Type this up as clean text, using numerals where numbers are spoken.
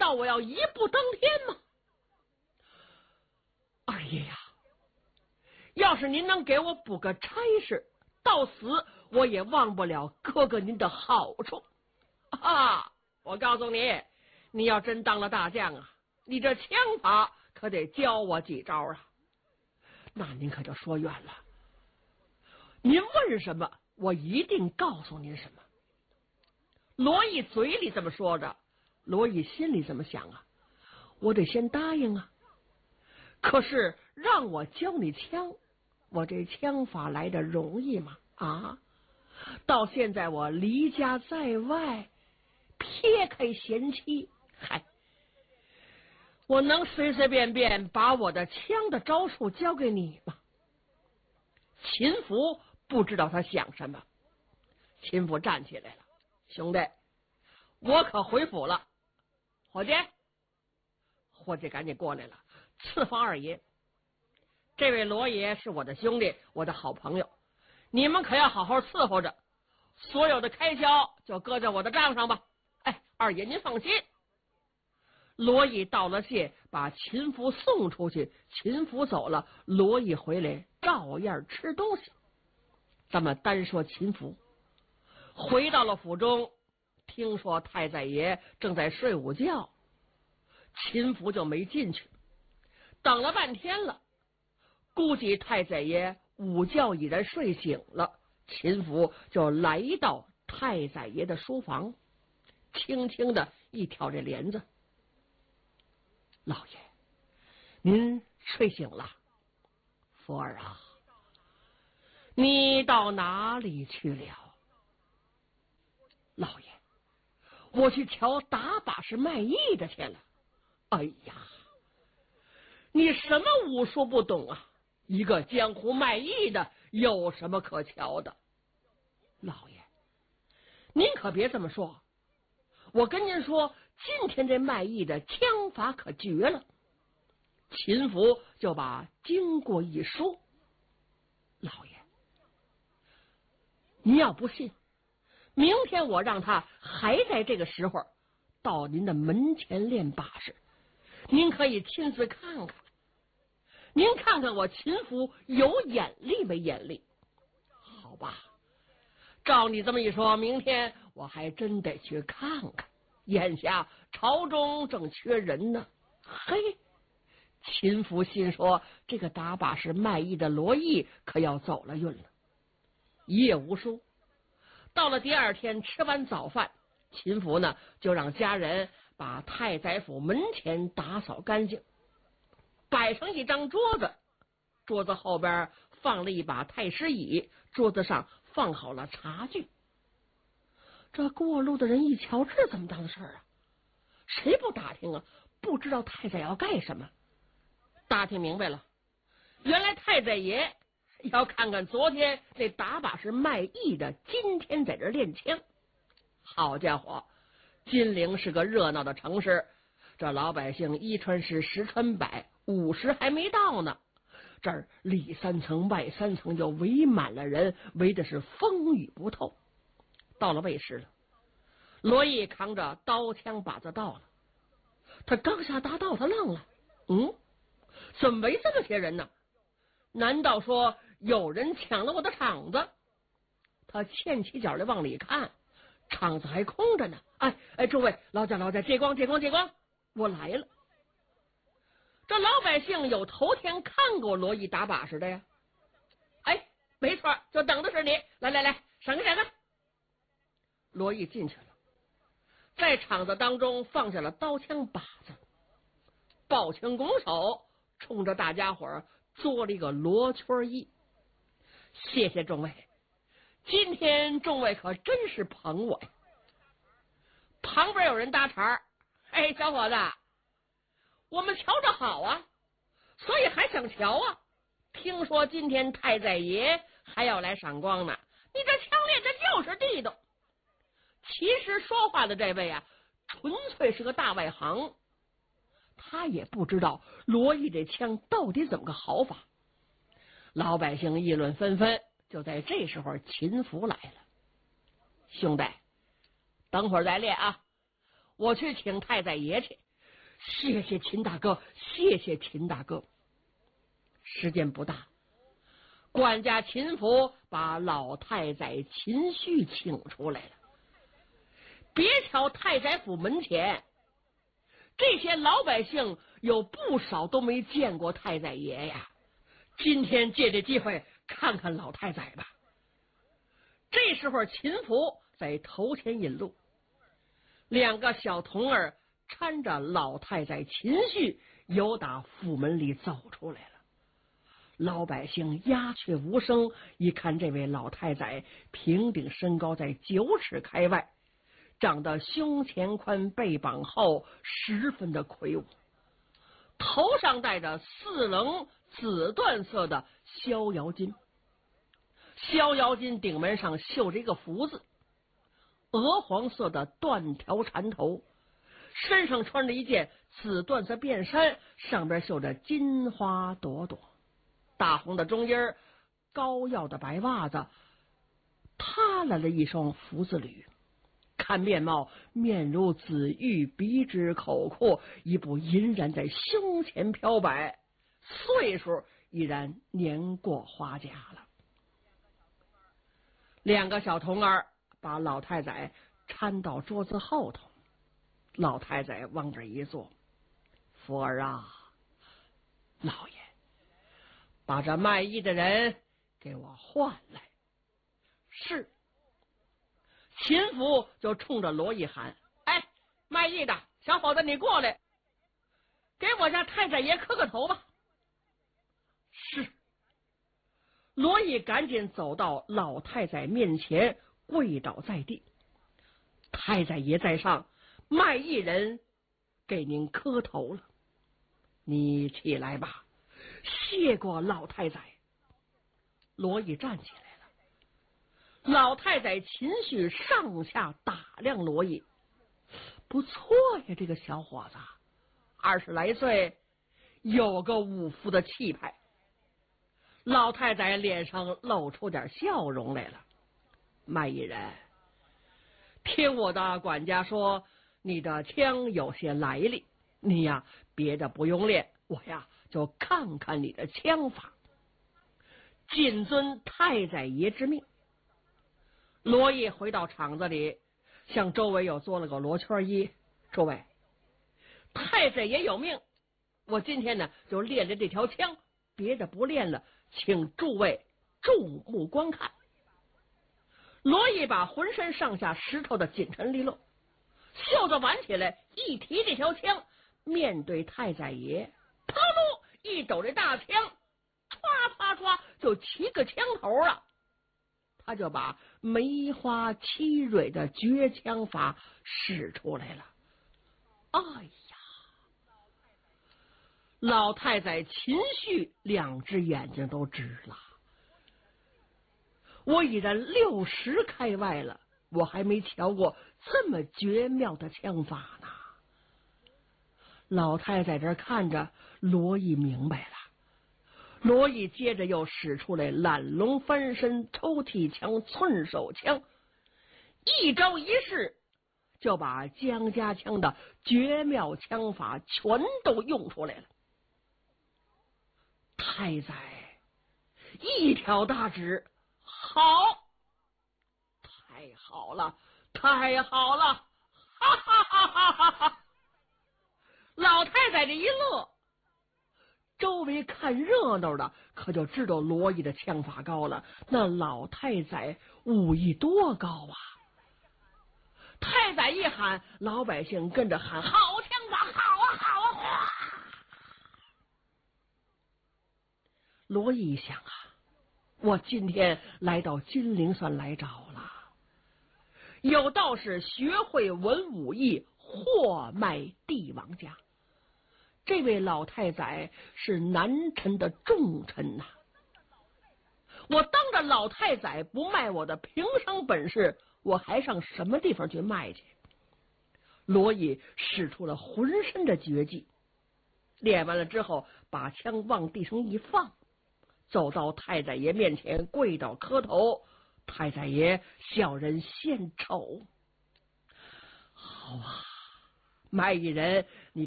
道我要一步登天吗？二爷呀，要是您能给我补个差事，到死我也忘不了哥哥您的好处啊！我告诉你，你要真当了大将啊，你这枪法可得教我几招啊！那您可就说远了，您问什么，我一定告诉您什么。罗毅嘴里这么说着，罗毅心里怎么想啊？我得先答应啊。可是让我教你枪，我这枪法来的容易吗？啊！到现在我离家在外，撇开贤妻，嗨，我能随随便便把我的枪的招数交给你吗？秦福不知道他想什么，秦福站起来了，兄弟，我可回府了。伙计，伙计赶紧过来了，赐封二爷。这位罗爷是我的兄弟，我的好朋友，你们可要好好伺候着，所有的开销就搁在我的账上吧。哎，二爷您放心。罗毅道了谢，把秦福送出去。秦福走了，罗毅回来照样吃东西。咱们单说秦福，回到了府中，听说太宰爷正在睡午觉，秦福就没进去。等了半天了，估计太宰爷午觉已然睡醒了，秦福就来到太宰爷的书房，轻轻的一挑这帘子。老爷，您睡醒了。福儿啊，你到哪里去了？老爷，我去瞧打把式卖艺的去了。哎呀，你什么武术不懂啊？一个江湖卖艺的有什么可瞧的？老爷，您可别这么说，我跟您说，今天这卖艺的枪法可绝了。秦福就把经过一说。老爷，您要不信，明天我让他还在这个时候到您的门前练把式，您可以亲自看看。您看看我秦福有眼力没眼力？好吧，照你这么一说，明天我还真得去看看。眼下朝中正缺人呢。嘿，秦福心说，这个打把式卖艺的罗毅可要走了运了。一夜无书，到了第二天吃完早饭，秦福呢就让家人把太宰府门前打扫干净，摆上一张桌子，桌子后边放了一把太师椅，桌子上放好了茶具。这过路的人一瞧，这怎么当的事啊？谁不打听啊？不知道太宰要干什么。打听明白了，原来太宰爷要看看昨天那打把式卖艺的今天在这练枪。好家伙，金陵是个热闹的城市，这老百姓一传十，十传百，50还没到呢，这儿里3层外3层就围满了人，围的是风雨不透。到了卫士了，罗毅扛着刀枪把子到了，他刚下大道，他愣了，怎么围这么些人呢？难道说有人抢了我的场子？他欠起脚来往里看，场子还空着呢。哎，诸位劳驾，借光，我来了。这老百姓有头天看过罗毅打把式的呀。哎，没错，就等的是你。来，闪开。罗毅进去了，在场子当中放下了刀枪把子，抱拳拱手，冲着大家伙做了一个罗圈揖。谢谢众位，今天众位可真是捧我呀。旁边有人搭茬，哎，小伙子，我们瞧着好啊，所以还想瞧啊。听说今天太宰爷还要来赏光呢，你这枪练的就是地道。其实说话的这位啊，纯粹是个大外行，他也不知道罗毅这枪到底怎么个好法。老百姓议论纷纷，就在这时候秦福来了。兄弟，等会儿再练啊，我去请太宰爷去， 谢谢秦大哥，谢谢秦大哥。时间不大，管家秦福把老太宰秦旭请出来了。别瞧太宰府门前，这些老百姓有不少都没见过太宰爷呀。今天借这机会看看老太宰吧。这时候秦福在头前引路，两个小童儿搀着老太宰秦旭由打府门里走出来了。老百姓鸦雀无声，一看这位老太宰平顶身高在9尺开外，长得胸前宽背膀厚，十分的魁梧，头上戴着4棱紫缎色的逍遥巾，逍遥巾顶门上绣着一个福字，鹅黄色的缎条缠头，身上穿着一件紫缎色便衫，上边绣着金花朵朵，大红的中间，高腰的白袜子，踏来了一双福字履。看面貌，面如紫玉，鼻直口阔，一部银髯在胸前飘摆，岁数已然年过花甲了。两个小童儿把老太宰搀到桌子后头，老太宰往这一坐，福儿啊，老爷，把这卖艺的人给我换来。是。秦福就冲着罗毅喊：“哎，卖艺的小伙子，你过来，给我家太宰爷磕个头吧。”是。罗毅赶紧走到老太宰面前，跪倒在地：“太宰爷在上，卖艺人给您磕头了，你起来吧，谢过老太宰。”罗毅站起来。老太宰秦旭上下打量罗毅，不错呀，这个小伙子20来岁，有个武夫的气派。老太宰脸上露出点笑容来了：“卖艺人，听我的管家说，你的枪有些来历，你呀别的不用练，我呀就看看你的枪法。谨遵太宰爷之命。”罗毅回到厂子里，向周围又做了个罗圈揖：“诸位，太宰爷有命，我今天呢就练了这条枪，别的不练了，请诸位注目观看。”罗毅把浑身上下石头的紧沉利落，袖子挽起来，一提这条枪，面对太宰爷，啪噜一抖这大枪，唰唰唰就7个枪头了。他就把梅花七蕊的绝枪法使出来了。哎呀，老太宰秦旭2只眼睛都直了。我已然60开外了，我还没瞧过这么绝妙的枪法呢。老太宰这看着，罗毅明白了。罗毅接着又使出来懒龙翻身、抽屉枪、寸手枪，一招一式就把江家枪的绝妙枪法全都用出来了。太宰一挑大指：“好，太好了，太好了！”哈哈哈哈哈哈！老太宰这一乐，周围看热闹的可就知道罗毅的枪法高了。那老太宰武艺多高啊！太宰一喊，老百姓跟着喊：“好枪法，好啊，好啊！”哗！罗毅一想啊，我今天来到金陵算来着了。有道是学会文武艺，货卖帝王家。这位老太宰是南臣的重臣呐，我当着老太宰不卖我的平生本事，我还上什么地方去卖去？罗毅使出了浑身的绝技，练完了之后，把枪往地上一放，走到太宰爷面前，跪倒磕头。太宰爷小人献丑。好啊，卖艺人，你